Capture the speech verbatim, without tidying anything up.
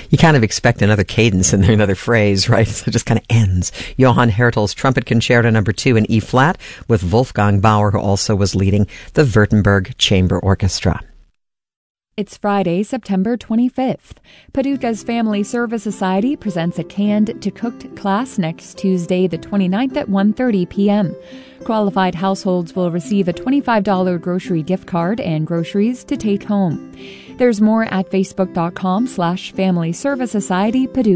You kind of expect another cadence in there, another phrase, right? So it just kind of ends. Johann Hertel's Trumpet Concerto Number Two in E flat, with Wolfgang Bauer, who also was leading the Württemberg Chamber Orchestra. It's Friday, September twenty-fifth. Paducah's Family Service Society presents a canned to cooked class next Tuesday, the twenty-ninth at one thirty p.m. Qualified households will receive a twenty-five dollars grocery gift card and groceries to take home. There's more at facebook.com slash Family Service Society Paducah.